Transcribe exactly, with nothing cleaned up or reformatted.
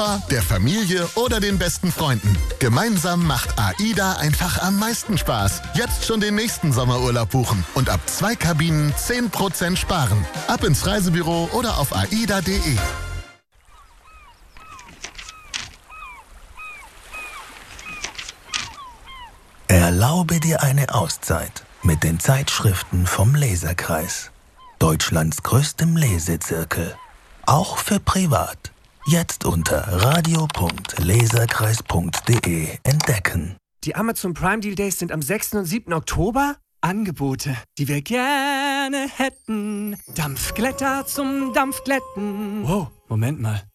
der Familie oder den besten Freunden. Gemeinsam macht AIDA einfach am meisten Spaß. Jetzt schon den nächsten Sommerurlaub buchen und ab zwei Kabinen zehn Prozent sparen. Ab ins Reisebüro oder auf aida punkt de. Erlaube dir eine Auszeit mit den Zeitschriften vom Leserkreis. Deutschlands größtem Lesezirkel. Auch für privat. Jetzt unter radio punkt leserkreis punkt de entdecken. Die Amazon Prime Deal Days sind am sechsten und siebten Oktober. Angebote, die wir gerne hätten. Dampfglätter zum Dampfglätten. Wow, Moment mal.